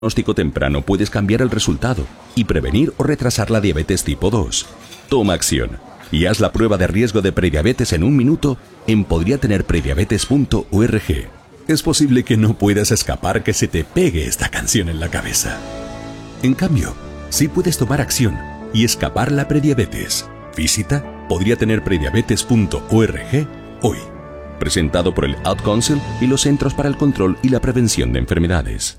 Diagnóstico temprano puedes cambiar el resultado y prevenir o retrasar la diabetes tipo 2. Toma acción y haz la prueba de riesgo de prediabetes en un minuto en podriatenerprediabetes.org. Es posible que no puedas escapar que se te pegue esta canción en la cabeza. En cambio, sí puedes tomar acción y escapar la prediabetes. Visita podriatenerprediabetes.org hoy. Presentado por el Ad Council y los Centros para el Control y la Prevención de Enfermedades.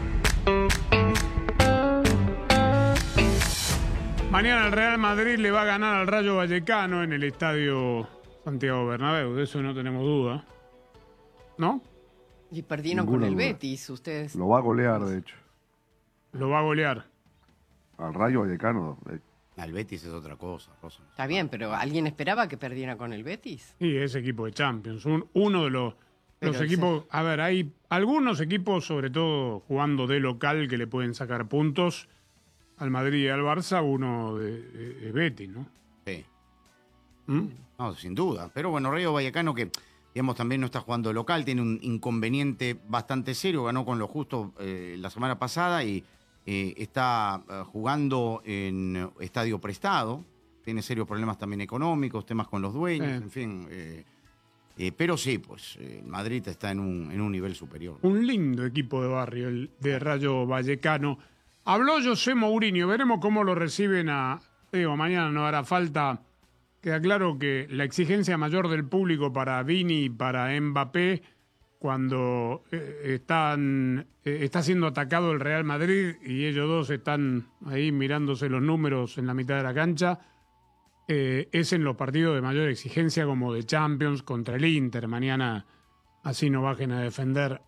Mañana el Real Madrid le va a ganar al Rayo Vallecano en el estadio Santiago Bernabéu, de eso no tenemos duda. ¿No? Y perdieron con el Betis, ustedes. Lo va a golear, de hecho. Lo va a golear. Al Rayo Vallecano. Al Betis es otra cosa, Rosa. Está bien, pero ¿alguien esperaba que perdiera con el Betis? Sí, es equipo de Champions. Uno de los equipos... A ver, hay algunos equipos, sobre todo jugando de local, que le pueden sacar puntos al Madrid y al Barça, uno de Betis, ¿no? Sí. No, sin duda. Pero bueno, Rayo Vallecano, que digamos también no está jugando local, tiene un inconveniente bastante serio, ganó con lo justo la semana pasada y está jugando en estadio prestado, tiene serios problemas también económicos, temas con los dueños, en fin. Pero sí, pues Madrid está en un nivel superior. Un lindo equipo de barrio, el de Rayo Vallecano. Habló José Mourinho, veremos cómo lo reciben mañana no hará falta. Queda claro que la exigencia mayor del público para Vini y para Mbappé, cuando está siendo atacado el Real Madrid y ellos dos están ahí mirándose los números en la mitad de la cancha, es en los partidos de mayor exigencia como de Champions contra el Inter. Mañana así no bajen a defender.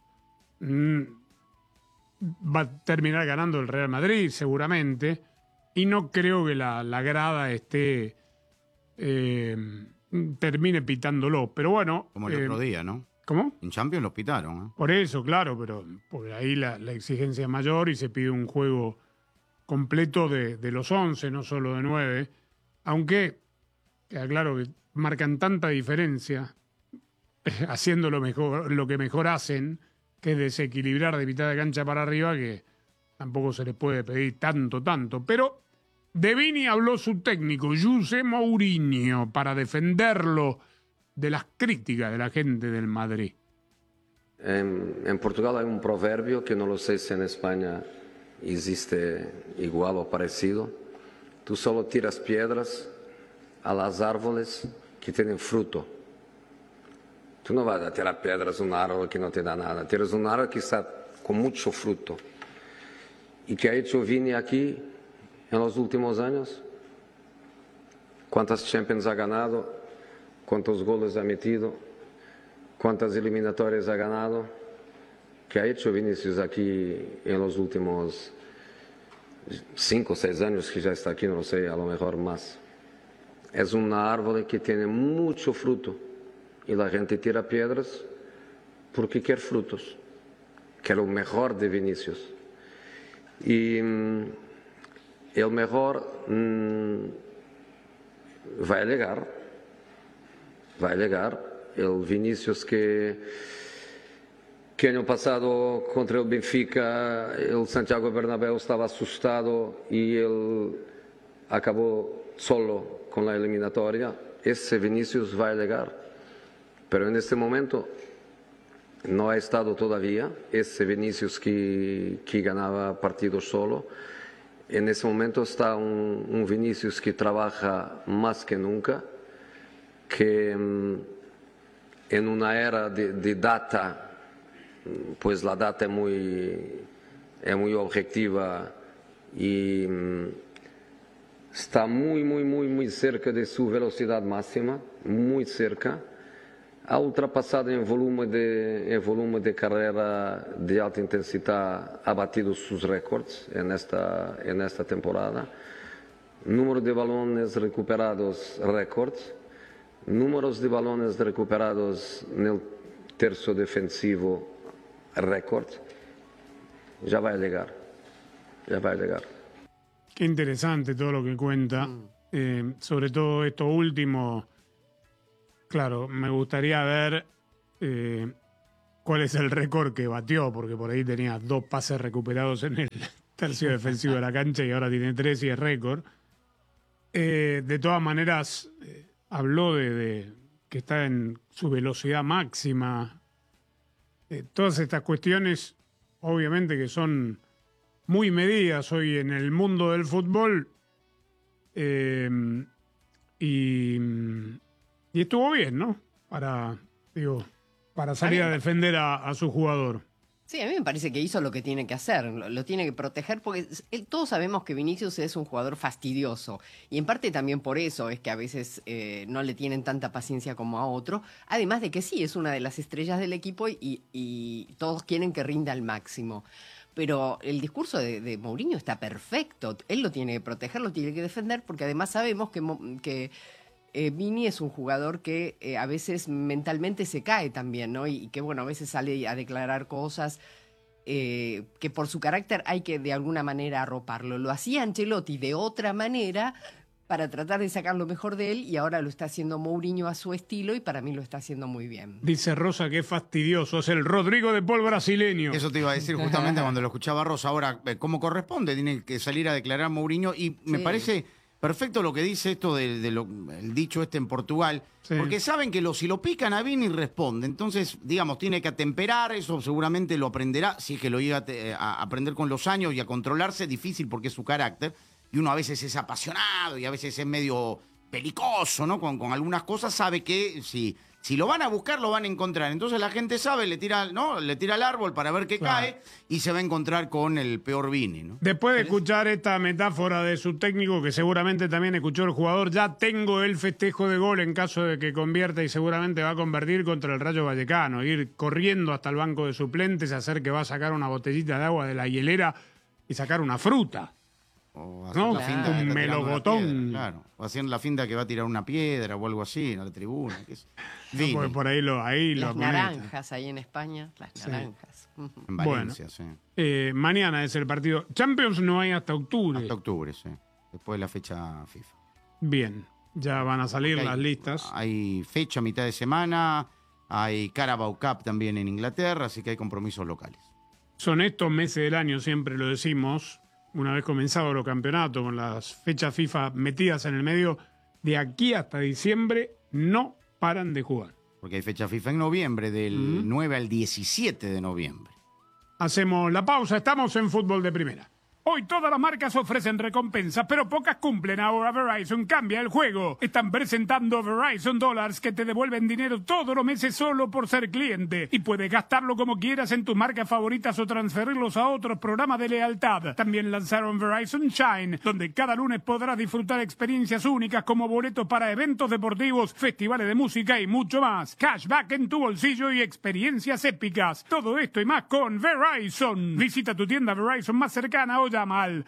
Va a terminar ganando el Real Madrid seguramente y no creo que la grada termine pitándolo, pero bueno. Como el otro día, ¿no? ¿Cómo? En Champions lo pitaron, ¿eh? Por eso, claro, pero por ahí la exigencia es mayor y se pide un juego completo de los 11, no solo de 9, aunque queda claro que marcan tanta diferencia haciendo lo que mejor hacen, que es desequilibrar de mitad de cancha para arriba, que tampoco se les puede pedir tanto. Pero de Vini habló su técnico, José Mourinho, para defenderlo de las críticas de la gente del Madrid. En Portugal hay un proverbio que no lo sé si en España existe igual o parecido. Tú solo tiras piedras a las árboles que tienen fruto. Tú no vas a tirar piedras a un árbol que no te da nada. Tiras un árbol que está con mucho fruto. ¿Y qué ha hecho Vini aquí en los últimos años? ¿Cuántas Champions ha ganado? ¿Cuántos goles ha metido? ¿Cuántas eliminatorias ha ganado? ¿Qué ha hecho Vinicius aquí en los últimos 5 o 6 años que ya está aquí? No lo sé, a lo mejor más. Es una árbol que tiene mucho fruto. Y la gente tira piedras porque quiere frutos, que es lo mejor de Vinicius. Y el mejor va a llegar. El Vinicius que año pasado contra el Benfica, el Santiago Bernabéu estaba asustado y él acabó solo con la eliminatoria. Ese Vinicius va a llegar. Pero en este momento no ha estado todavía ese Vinicius que ganaba partidos solo. En ese momento está un Vinicius que trabaja más que nunca, que en una era de data, pues la data es muy objetiva y está muy cerca de su velocidad máxima, muy cerca. Ha ultrapassado em volume de carreira de alta intensidade, ha batido seus recordes nesta temporada. Número de balones recuperados, recordes. Números de balones recuperados no terço defensivo, récord. Ya va a llegar. Qué interesante todo lo que cuenta, sobre todo esto último. Claro, me gustaría ver cuál es el récord que batió, porque por ahí tenía 2 pases recuperados en el tercio defensivo de la cancha y ahora tiene 3 y es récord. De todas maneras, habló de que está en su velocidad máxima. Todas estas cuestiones, obviamente que son muy medidas hoy en el mundo del fútbol. Y estuvo bien, ¿no? Para salir a defender a su jugador. Sí, a mí me parece que hizo lo que tiene que hacer, lo tiene que proteger, porque todos sabemos que Vinicius es un jugador fastidioso, y en parte también por eso es que a veces no le tienen tanta paciencia como a otro, además de que sí, es una de las estrellas del equipo y todos quieren que rinda al máximo. Pero el discurso de Mourinho está perfecto, él lo tiene que proteger, lo tiene que defender, porque además sabemos que Vini es un jugador que a veces mentalmente se cae también, ¿no? Y que, bueno, a veces sale a declarar cosas que por su carácter hay que de alguna manera arroparlo. Lo hacía Ancelotti de otra manera para tratar de sacar lo mejor de él y ahora lo está haciendo Mourinho a su estilo y para mí lo está haciendo muy bien. Dice Rosa que es fastidioso, es el Rodrigo de Paul brasileño. Eso te iba a decir justamente cuando lo escuchaba Rosa. Ahora, ¿cómo corresponde? Tiene que salir a declarar Mourinho y me parece perfecto lo que dice esto el dicho este en Portugal, porque saben que si lo pican a Vini responde, entonces, digamos, tiene que atemperar, eso seguramente lo aprenderá, si es que lo llega a aprender con los años y a controlarse, difícil porque es su carácter, y uno a veces es apasionado y a veces es medio pelicoso, ¿no? Con algunas cosas, sabe que si lo van a buscar, lo van a encontrar. Entonces la gente sabe, le tira al árbol para ver qué cae y se va a encontrar con el peor Vini, ¿no? Después de escuchar esta metáfora de su técnico, que seguramente también escuchó el jugador, ya tengo el festejo de gol en caso de que convierta y seguramente va a convertir contra el Rayo Vallecano. Ir corriendo hasta el banco de suplentes, hacer que va a sacar una botellita de agua de la hielera y sacar una fruta. O hacer la finta un melocotón. Claro, o haciendo la finta que va a tirar una piedra o algo así en la tribuna. No, por ahí las naranjas ahí en España, las naranjas. En Valencia, mañana es el partido. Champions no hay hasta octubre. Hasta octubre, sí. Después de la fecha FIFA. Bien, ya van a salir las listas. Hay fecha a mitad de semana, hay Carabao Cup también en Inglaterra, así que hay compromisos locales. Son estos meses del año, siempre lo decimos, una vez comenzado los campeonatos, con las fechas FIFA metidas en el medio, de aquí hasta diciembre no paran de jugar. Porque hay fecha FIFA en noviembre, del 9 al 17 de noviembre. Hacemos la pausa, estamos en Fútbol de Primera. Hoy todas las marcas ofrecen recompensas, pero pocas cumplen. Ahora Verizon cambia el juego. Están presentando Verizon Dollars que te devuelven dinero todos los meses solo por ser cliente. Y puedes gastarlo como quieras en tus marcas favoritas o transferirlos a otros programas de lealtad. También lanzaron Verizon Shine, donde cada lunes podrás disfrutar experiencias únicas como boletos para eventos deportivos, festivales de música y mucho más. Cashback en tu bolsillo y experiencias épicas. Todo esto y más con Verizon. Visita tu tienda Verizon más cercana o llama al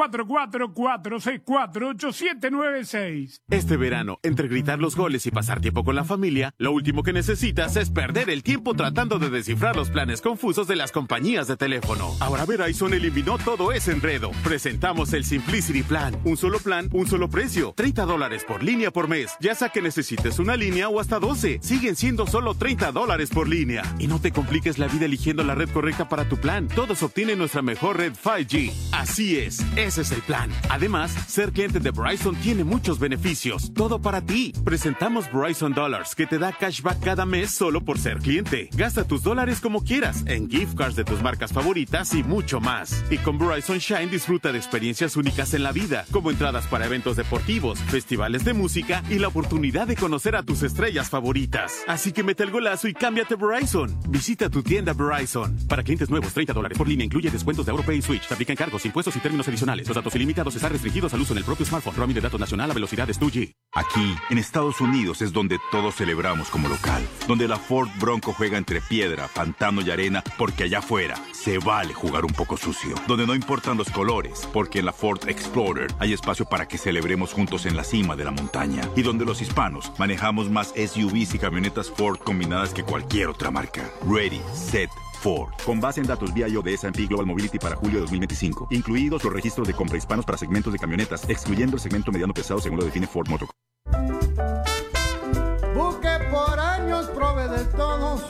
844-464-8796. Este verano, entre gritar los goles y pasar tiempo con la familia, lo último que necesitas es perder el tiempo tratando de descifrar los planes confusos de las compañías de teléfono. Ahora Verizon eliminó todo ese enredo. Presentamos el Simplicity Plan. Un solo plan, un solo precio. $30 por línea por mes. Ya sea que necesites una línea o hasta 12. Siguen siendo solo $30 por línea. Y no te compliques la vida eligiendo la red correcta para tu plan. Todos obtienen nuestra mejor red 5G. Así es, ese es el plan. Además, ser cliente de Verizon tiene muchos beneficios. Todo para ti. Presentamos Verizon Dollars, que te da cashback cada mes solo por ser cliente. Gasta tus dólares como quieras, en gift cards de tus marcas favoritas y mucho más. Y con Verizon Shine disfruta de experiencias únicas en la vida, como entradas para eventos deportivos, festivales de música y la oportunidad de conocer a tus estrellas favoritas. Así que mete el golazo y cámbiate a Verizon. Visita tu tienda Verizon. Para clientes nuevos, $30 por línea incluye descuentos de AutoPay y Switch. Se aplican cargos, impuestos y términos adicionales. Los datos ilimitados están restringidos al uso en el propio smartphone. Roaming de datos nacional a velocidades 2G. Aquí, en Estados Unidos, es donde todos celebramos como local. Donde la Ford Bronco juega entre piedra, pantano y arena, porque allá afuera se vale jugar un poco sucio. Donde no importan los colores, porque en la Ford Explorer hay espacio para que celebremos juntos en la cima de la montaña. Y donde los hispanos manejamos más SUVs y camionetas Ford combinadas que cualquier otra marca. Ready, set, Ford. Con base en datos BIO de S&P Global Mobility para julio de 2025. Incluidos los registros de compra hispanos para segmentos de camionetas, excluyendo el segmento mediano pesado según lo define Ford Motor. Busqué por años, probé de todos, nunca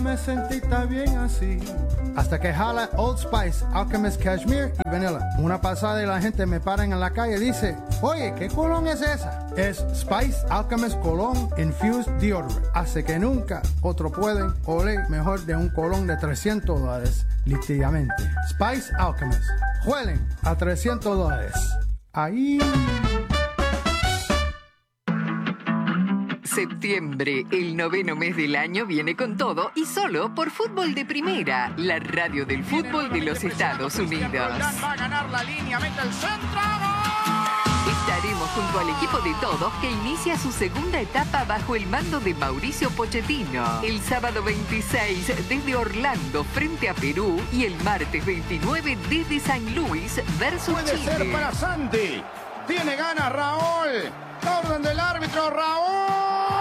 me sentí tan bien así. Hasta que jala Old Spice, Alchemist Cashmere y Vanilla. Una pasada y la gente me paran en la calle y dice, oye, ¿qué colón es esa? Es Spice Alchemist Cologne Infused Deodorant. Hace que nunca otro pueden oler mejor de un colón de $300, literalmente. Spice Alchemist. Huelen a $300. Ahí. Septiembre, el 9º mes del año, viene con todo y solo por Fútbol de Primera, la radio del fútbol de los Estados Unidos. Va a ganar la línea, mete el centro. Estaremos junto al equipo de todos que inicia su segunda etapa bajo el mando de Mauricio Pochettino. El sábado 26 desde Orlando frente a Perú y el martes 29 desde San Luis versus Puede Chile. ser para Santi. Tiene ganas Raúl. Orden del árbitro, Raúl.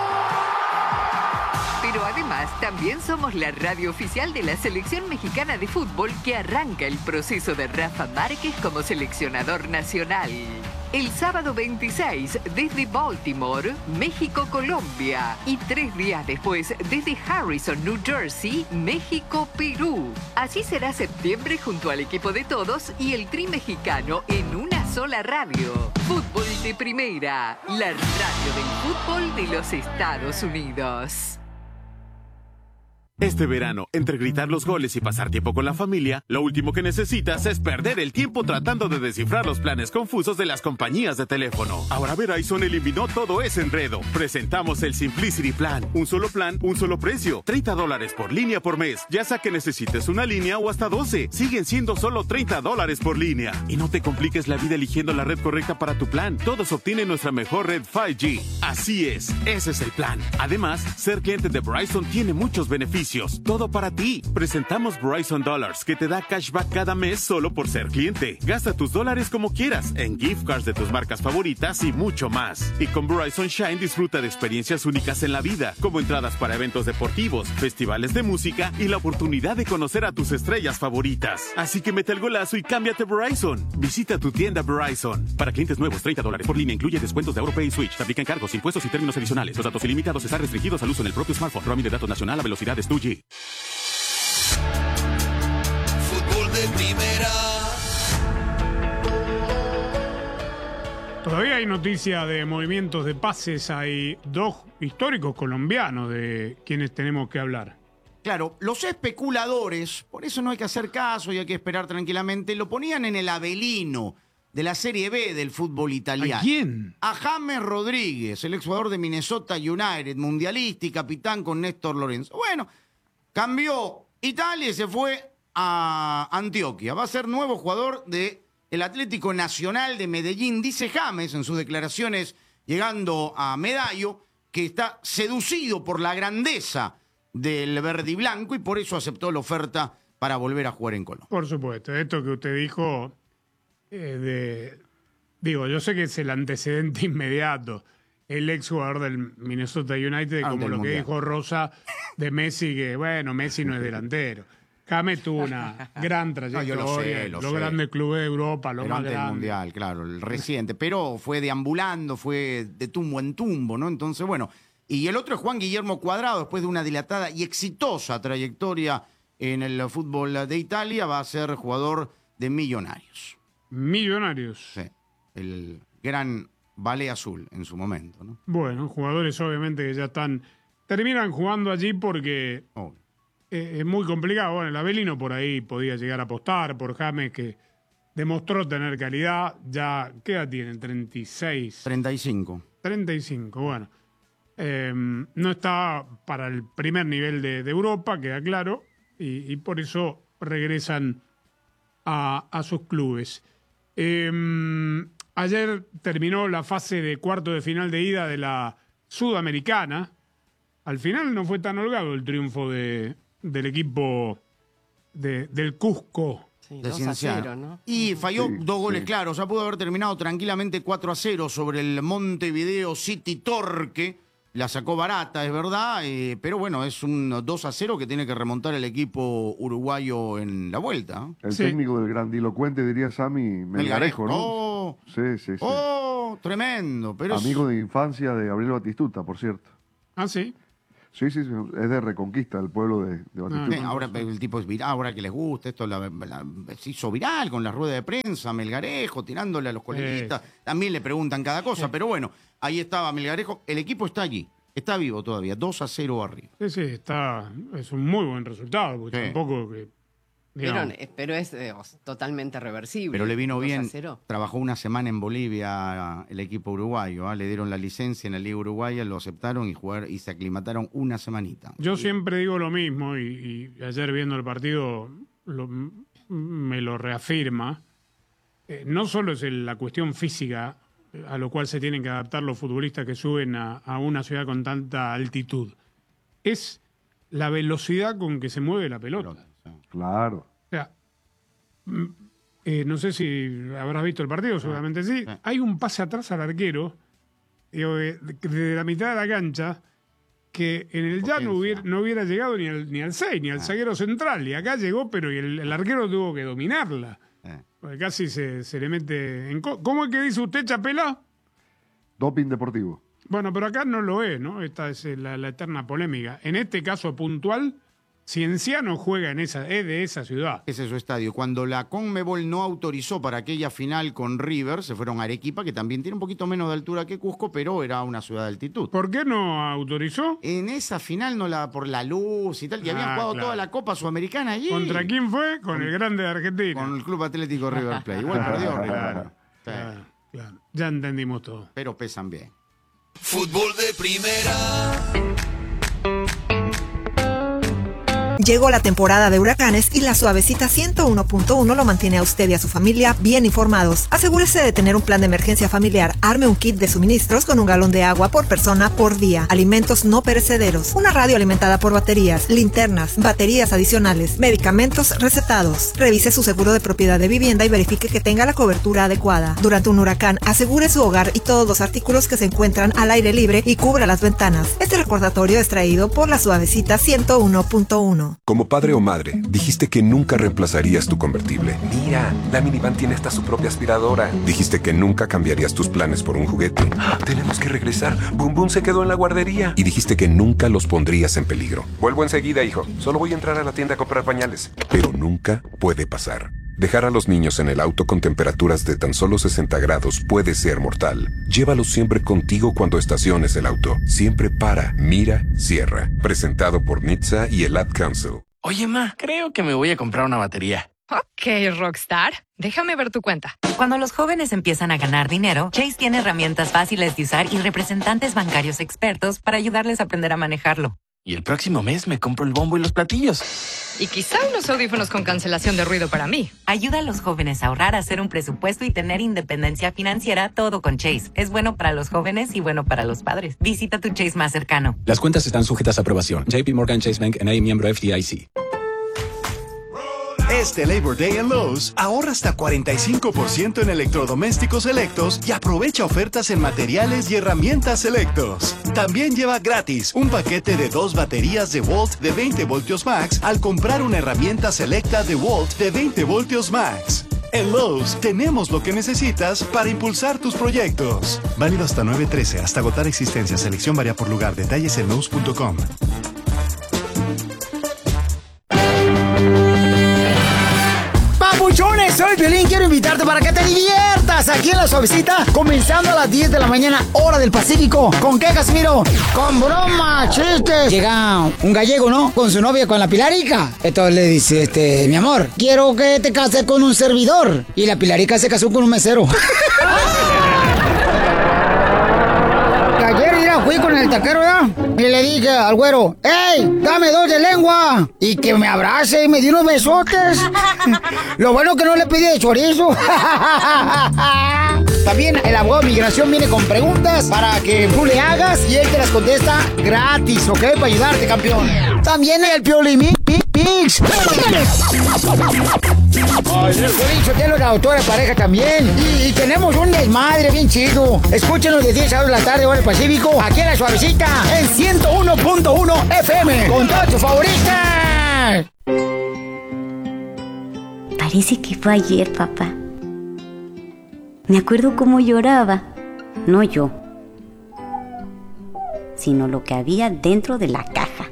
Pero además también somos la radio oficial de la selección mexicana de fútbol que arranca el proceso de Rafa Márquez como seleccionador nacional. El sábado 26 desde Baltimore, México-Colombia. Y 3 días después desde Harrison, New Jersey, México-Perú. Así será septiembre junto al equipo de todos y el Tri mexicano en una sola radio. Fútbol de Primera, la radio del fútbol de los Estados Unidos. Este verano, entre gritar los goles y pasar tiempo con la familia, lo último que necesitas es perder el tiempo tratando de descifrar los planes confusos de las compañías de teléfono. Ahora Verizon eliminó todo ese enredo. Presentamos el Simplicity Plan. Un solo plan, un solo precio. $30 por línea por mes. Ya sea que necesites una línea o hasta 12. Siguen siendo solo $30 por línea. Y no te compliques la vida eligiendo la red correcta para tu plan. Todos obtienen nuestra mejor red 5G. Así es, ese es el plan. Además, ser cliente de Verizon tiene muchos beneficios. Todo para ti. Presentamos Verizon Dollars, que te da cashback cada mes solo por ser cliente. Gasta tus dólares como quieras, en gift cards de tus marcas favoritas y mucho más. Y con Verizon Shine disfruta de experiencias únicas en la vida, como entradas para eventos deportivos, festivales de música y la oportunidad de conocer a tus estrellas favoritas. Así que mete el golazo y cámbiate a Verizon. Visita tu tienda Verizon. Para clientes nuevos, $30 por línea incluye descuentos de AutoPay y Switch. Se aplican cargos, impuestos y términos adicionales. Los datos ilimitados están restringidos al uso en el propio smartphone. Roaming de datos nacional a velocidades 2G. Fútbol de Primera. Todavía hay noticia de movimientos de pases. Hay 2 históricos colombianos de quienes tenemos que hablar. Claro, los especuladores, por eso no hay que hacer caso y hay que esperar tranquilamente, lo ponían en el Avelino de la Serie B del fútbol italiano. ¿A quién? A James Rodríguez, el exjugador de Minnesota United, mundialista y capitán con Néstor Lorenzo. Bueno, cambió Italia y se fue a Antioquia. Va a ser nuevo jugador del Atlético Nacional de Medellín. Dice James en sus declaraciones llegando a Medallo que está seducido por la grandeza del verde y blanco y por eso aceptó la oferta para volver a jugar en Colombia. Por supuesto, esto que usted dijo, yo sé que es el antecedente inmediato. El exjugador del Minnesota United, como lo que dijo Rosa de Messi, que bueno, Messi no es delantero. James tuvo una gran trayectoria, los grandes clubes de Europa, los más grandes. El Mundial, claro, el reciente, pero fue deambulando, fue de tumbo en tumbo, ¿no? Entonces, bueno, y el otro es Juan Guillermo Cuadrado, después de una dilatada y exitosa trayectoria en el fútbol de Italia, va a ser jugador de Millonarios. Millonarios. Sí, el gran Valle Azul en su momento, ¿no? Bueno, jugadores obviamente que ya terminan jugando allí porque es muy complicado. Bueno, el Avelino por ahí podía llegar a apostar por James, que demostró tener calidad. Ya, ¿qué edad tienen? 36. 35. 35, bueno. No está para el primer nivel de Europa, queda claro, y por eso regresan a sus clubes. Ayer terminó la fase de cuarto de final de ida de la Sudamericana. Al final no fue tan holgado el triunfo del equipo del Cusco. Sí, 2-0, ¿no? Y falló 2 goles claros. O sea, pudo haber terminado tranquilamente 4-0 sobre el Montevideo City Torque. La sacó barata, es verdad, pero bueno, es un 2-0 que tiene que remontar el equipo uruguayo en la vuelta. El técnico del grandilocuente, diría Sammy, Melgarejo, ¿no? Sí. Tremendo. Pero amigo de infancia de Gabriel Batistuta, por cierto. Ah, sí. Sí, es de Reconquista, el pueblo de Batistuta. Ahora el tipo es viral, ahora que les gusta, esto se hizo viral con la rueda de prensa, Melgarejo, tirándole a los coleguistas. También le preguntan cada cosa, pero bueno, ahí estaba Melgarejo. El equipo está allí, está vivo todavía, 2-0 arriba. Sí, es un muy buen resultado, porque tampoco que... Pero es totalmente reversible. Pero le vino bien, 2-0. Trabajó una semana en Bolivia el equipo uruguayo, le dieron la licencia en la Liga Uruguaya, lo aceptaron y se aclimataron una semanita. Yo siempre digo lo mismo y ayer viendo el partido me lo reafirma. No solo es la cuestión física a lo cual se tienen que adaptar los futbolistas que suben a una ciudad con tanta altitud, es la velocidad con que se mueve la pelota. Claro. O sea, no sé si habrás visto el partido, seguramente sí. Hay un pase atrás al arquero, desde la mitad de la cancha, que en el ya no hubiera llegado ni al 6, ni al zaguero central. Y acá llegó, pero el arquero tuvo que dominarla. Porque casi se le mete en... ¿Cómo es que dice usted, Chapela? Doping deportivo. Bueno, pero acá no lo es, ¿no? Esta es la eterna polémica. En este caso puntual... Cienciano juega es de esa ciudad. Ese es su estadio. Cuando la Conmebol no autorizó para aquella final con River, se fueron a Arequipa, que también tiene un poquito menos de altura que Cusco, pero era una ciudad de altitud. ¿Por qué no autorizó? En esa final por la luz y tal, que habían jugado toda la Copa Sudamericana allí. ¿Contra quién fue? Con el Grande de Argentina. Con el Club Atlético River Plate. Igual perdió River. Claro. Ya entendimos todo. Pero pesan bien. Fútbol de primera. Llegó la temporada de huracanes y la Suavecita 101.1 lo mantiene a usted y a su familia bien informados. Asegúrese de tener un plan de emergencia familiar. Arme un kit de suministros con 1 galón de agua por persona por día. Alimentos no perecederos. Una radio alimentada por baterías, linternas, baterías adicionales, medicamentos recetados. Revise su seguro de propiedad de vivienda y verifique que tenga la cobertura adecuada. Durante un huracán, asegure su hogar y todos los artículos que se encuentran al aire libre y cubra las ventanas. Este recordatorio es traído por la Suavecita 101.1. Como padre o madre, dijiste que nunca reemplazarías tu convertible. Mira, la minivan tiene hasta su propia aspiradora. Dijiste que nunca cambiarías tus planes por un juguete. Tenemos que regresar. Boom Boom se quedó en la guardería. Y dijiste que nunca los pondrías en peligro. Vuelvo enseguida, hijo. Solo voy a entrar a la tienda a comprar pañales. Pero nunca puede pasar. Dejar a los niños en el auto con temperaturas de tan solo 60 grados puede ser mortal. Llévalos siempre contigo cuando estaciones el auto. Siempre para, mira, cierra. Presentado por NHTSA y el Ad Council. Oye, ma, creo que me voy a comprar una batería. Ok, Rockstar. Déjame ver tu cuenta. Cuando los jóvenes empiezan a ganar dinero, Chase tiene herramientas fáciles de usar y representantes bancarios expertos para ayudarles a aprender a manejarlo. Y el próximo mes me compro el bombo y los platillos. Y quizá unos audífonos con cancelación de ruido para mí. Ayuda a los jóvenes a ahorrar, a hacer un presupuesto y tener independencia financiera, todo con Chase. Es bueno para los jóvenes y bueno para los padres. Visita tu Chase más cercano. Las cuentas están sujetas a aprobación. JP Morgan Chase Bank N.A. miembro FDIC. Este Labor Day en Lowe's, ahorra hasta 45% en electrodomésticos selectos y aprovecha ofertas en materiales y herramientas selectos. También lleva gratis un paquete de 2 baterías de Volt de 20 voltios max al comprar una herramienta selecta de Volt de 20 voltios max. En Lowe's tenemos lo que necesitas para impulsar tus proyectos. Válido hasta 9/13, hasta agotar existencia. Selección varía por lugar. Detalles en Lowe's.com. Papuchones, soy Piolín, quiero invitarte para que te diviertas aquí en La Suavecita, comenzando a las 10 de la mañana, hora del Pacífico. ¿Con qué, Casimiro? Con bromas, chistes. Llega un gallego, ¿no? Con su novia, con la Pilarica. Entonces le dice, mi amor, quiero que te cases con un servidor. Y la Pilarica se casó con un mesero. Ayer fui con el taquero, ¿ya? Y le dije al güero, ¡ey, dame 2 de lengua! Y que me abrace y me dio unos besotes. Lo bueno que no le pedí de chorizo. También el abogado de migración viene con preguntas para que tú le hagas y él te las contesta gratis, ¿ok? Para ayudarte, campeón. También el Piolín Pix. Yo la autora de pareja también. Y tenemos un desmadre bien chido. Escúchenos de 10 a 2 de la tarde, hora del Pacífico, aquí en La Suavecita, en 101.1 FM, con todas tus favoritas. Parece que fue ayer, papá. Me acuerdo cómo lloraba. No yo, sino lo que había dentro de la caja.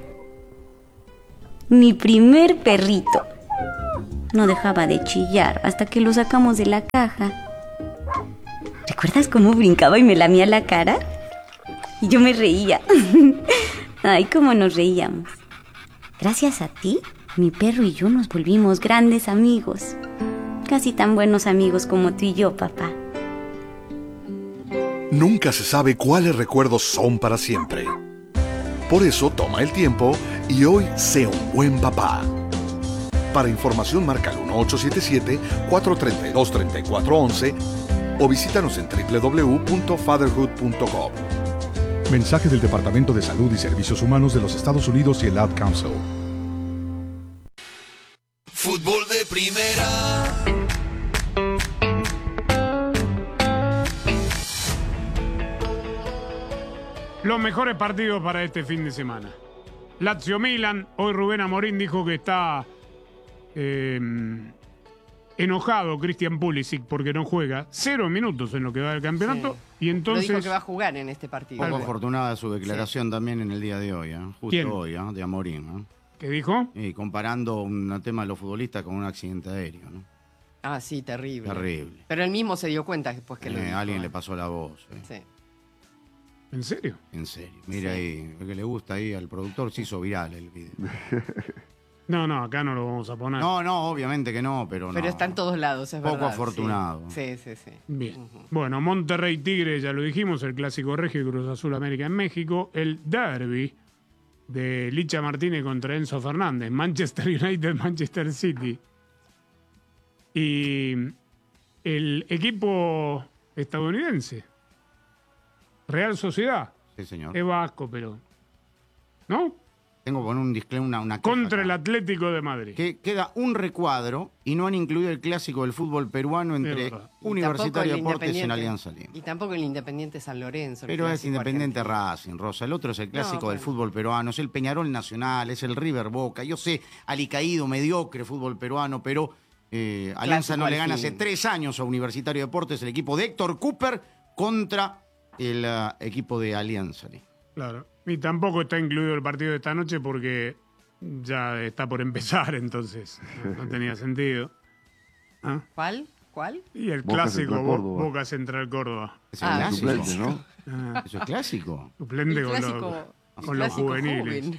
Mi primer perrito. No dejaba de chillar hasta que lo sacamos de la caja. ¿Recuerdas cómo brincaba y me lamía la cara? Y yo me reía. Ay, cómo nos reíamos. Gracias a ti, mi perro y yo nos volvimos grandes amigos. Casi tan buenos amigos como tú y yo, papá. Nunca se sabe cuáles recuerdos son para siempre. Por eso toma el tiempo y hoy sé un buen papá. Para información marca el 1877-432-3411 o visítanos en www.fatherhood.gov. Mensaje del Departamento de Salud y Servicios Humanos de los Estados Unidos y el Ad Council. Fútbol de primera. Los mejores partidos para este fin de semana. Lazio-Milan. Hoy Rubén Amorín dijo que está enojado Christian Pulisic porque no juega 0 minutos en lo que va del campeonato. Sí. Y entonces lo dijo que va a jugar en este partido. Poco afortunada su declaración también en el día de hoy. Justo ¿Quién? Hoy, de Amorín. ¿Qué dijo? Y comparando un tema de los futbolistas con un accidente aéreo, ¿no? Ah, sí, terrible. Terrible. Pero él mismo se dio cuenta después que lo dijo. Alguien le pasó la voz. Sí. ¿En serio? En serio. Mira ahí, lo que le gusta ahí al productor se hizo viral el video. No, acá no lo vamos a poner. No, obviamente que no, pero no. Pero está en todos lados, es verdad. Poco afortunado. Sí. Bien. Bueno, Monterrey Tigre, ya lo dijimos, el clásico regio y Cruz Azul América en México. El derbi de Licha Martínez contra Enzo Fernández. Manchester United, Manchester City. Y el equipo estadounidense, Real Sociedad. Sí, señor. Es vasco, pero... ¿No? Tengo que poner un disclaimer, una contra el Atlético de Madrid. Que queda un recuadro y no han incluido el clásico del fútbol peruano entre Universitario de Deportes en Alianza Lima. Y tampoco el Independiente San Lorenzo. Pero es Independiente Racing, Rosa. El otro es el clásico del fútbol peruano, es el Peñarol Nacional, es el River Boca. Yo sé, alicaído, mediocre fútbol peruano, pero Alianza no le gana hace 3 años a Universitario de Deportes, el equipo de Héctor Cooper contra el equipo de Alianza Lima. Claro. Y tampoco está incluido el partido de esta noche porque ya está por empezar, entonces no tenía sentido. ¿Ah? ¿Cuál? Y el clásico Boca Central Córdoba. Es el clásico, suplente, ¿no? Eso es clásico. Suplente con los juveniles.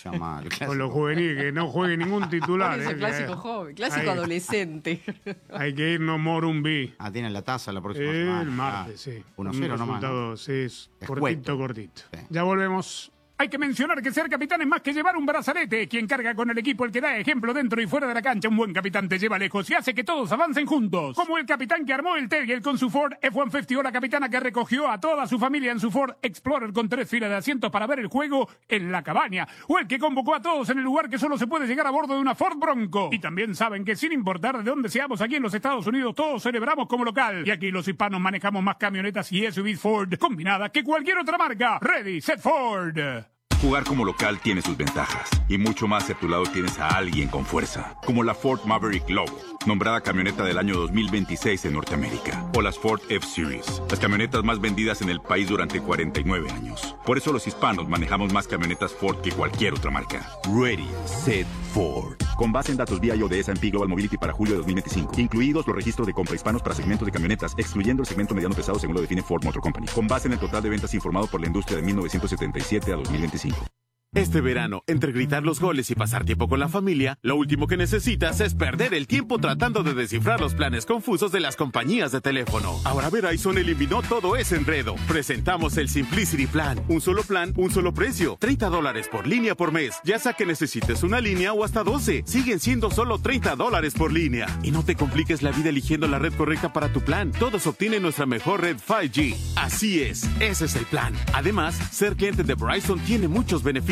Con los juveniles, que no juegue ningún titular. Es el clásico joven, clásico adolescente. Hay que irnos Morumbí. Tienen la taza la próxima semana. El martes, sí. 1-0 nomás, ¿no? Sí, es cortito. Sí. Ya volvemos. Hay que mencionar que ser capitán es más que llevar un brazalete. Quien carga con el equipo, el que da ejemplo dentro y fuera de la cancha. Un buen capitán te lleva lejos y hace que todos avancen juntos. Como el capitán que armó el Terrier con su Ford F-150 o la capitana que recogió a toda su familia en su Ford Explorer con 3 filas de asientos para ver el juego en la cabaña. O el que convocó a todos en el lugar que solo se puede llegar a bordo de una Ford Bronco. Y también saben que sin importar de dónde seamos aquí en los Estados Unidos, todos celebramos como local. Y aquí los hispanos manejamos más camionetas y SUVs Ford combinadas que cualquier otra marca. Ready, set Ford. Jugar como local tiene sus ventajas y mucho más si a tu lado tienes a alguien con fuerza, como la Ford Maverick Lobo, nombrada camioneta del año 2026 en Norteamérica, o las Ford F-Series, las camionetas más vendidas en el país durante 49 años. Por eso los hispanos manejamos más camionetas Ford que cualquier otra marca. Ready, set Ford. Con base en datos BIO de S&P Global Mobility para julio de 2025, incluidos los registros de compra hispanos para segmentos de camionetas, excluyendo el segmento mediano pesado según lo define Ford Motor Company, con base en el total de ventas informado por la industria de 1977 a 2025. Este verano, entre gritar los goles y pasar tiempo con la familia, lo último que necesitas es perder el tiempo tratando de descifrar los planes confusos de las compañías de teléfono. Ahora Verizon eliminó todo ese enredo. Presentamos el Simplicity Plan. Un solo plan, un solo precio. $30 por línea por mes. Ya sea que necesites una línea o hasta 12. Siguen siendo solo $30 por línea. Y no te compliques la vida eligiendo la red correcta para tu plan. Todos obtienen nuestra mejor red 5G. Así es, ese es el plan. Además, ser cliente de Verizon tiene muchos beneficios.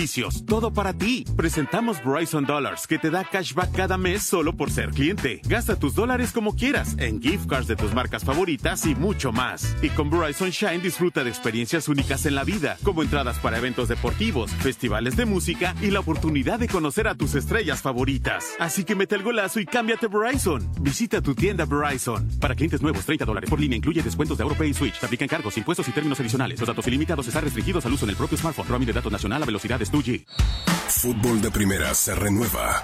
beneficios. Todo para ti. Presentamos Verizon Dollars, que te da cashback cada mes solo por ser cliente. Gasta tus dólares como quieras, en gift cards de tus marcas favoritas y mucho más. Y con Verizon Shine disfruta de experiencias únicas en la vida, como entradas para eventos deportivos, festivales de música y la oportunidad de conocer a tus estrellas favoritas. Así que mete el golazo y cámbiate Verizon. Visita tu tienda Verizon. Para clientes nuevos, $30 por línea, incluye descuentos de AuroPay y Switch. Te aplican cargos, impuestos y términos adicionales. Los datos ilimitados están restringidos al uso en el propio smartphone. Roaming de datos nacional a velocidades 2G. Fútbol de Primera se renueva.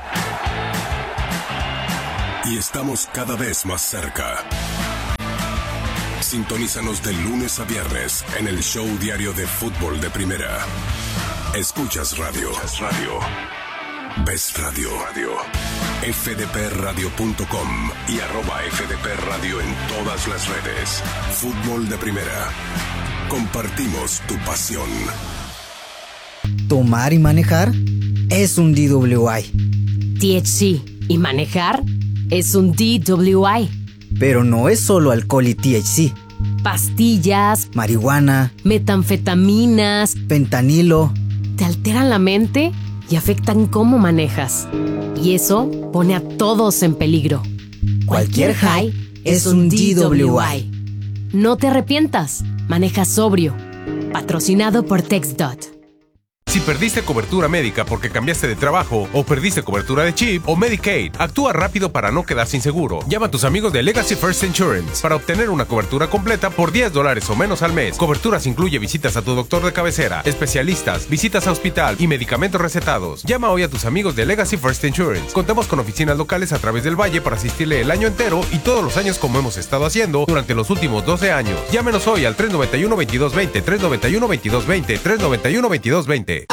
Y estamos cada vez más cerca. Sintonízanos de lunes a viernes en el show diario de Fútbol de Primera. Escuchas radio. Ves radio. fdpradio.com y @fdpradio en todas las redes. Fútbol de Primera. Compartimos tu pasión. Tomar y manejar es un DWI. THC y manejar es un DWI. Pero no es solo alcohol y THC. Pastillas, marihuana, metanfetaminas, fentanilo. Te alteran la mente y afectan cómo manejas. Y eso pone a todos en peligro. Cualquier high es un DWI. No te arrepientas. Maneja sobrio. Patrocinado por TexDot. Si perdiste cobertura médica porque cambiaste de trabajo, o perdiste cobertura de CHIP o Medicaid, actúa rápido para no quedar sin seguro. Llama a tus amigos de Legacy First Insurance para obtener una cobertura completa por $10 o menos al mes. Coberturas incluye visitas a tu doctor de cabecera, especialistas, visitas a hospital y medicamentos recetados. Llama hoy a tus amigos de Legacy First Insurance. Contamos con oficinas locales a través del valle para asistirle el año entero y todos los años como hemos estado haciendo durante los últimos 12 años. Llámenos hoy al 391-2220, 391-2220, 391-2220.